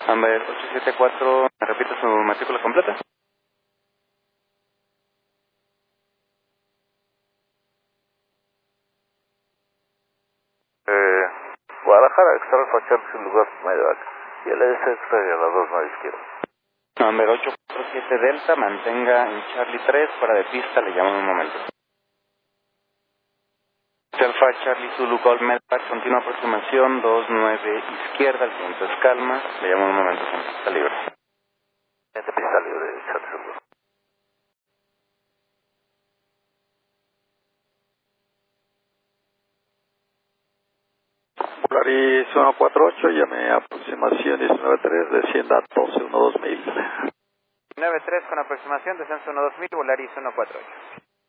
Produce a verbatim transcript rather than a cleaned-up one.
Amber ocho siete cuatro, ¿me repite su matrícula completa? Eh, Guadalajara, extra Alfa Charlie sin lugar Medevac. Y el S extra y a las dos nueve izquierda. Amber ocho cuatro siete Delta, mantenga en Charlie tres, fuera de pista, le llamo en un momento. Alfa Charlie Zulu Gold Medevac, continua aproximación dos nueve izquierda, el viento es calma, le llamo en un momento con pista libre. Gente pista libre, Charlie Zulu. Polaris uno cuatro ocho, llame a aproximación diecinueve tres, descienda a doce uno dos mil. nueve tres con aproximación, descenso uno dos mil, Volaris uno cuatro ocho.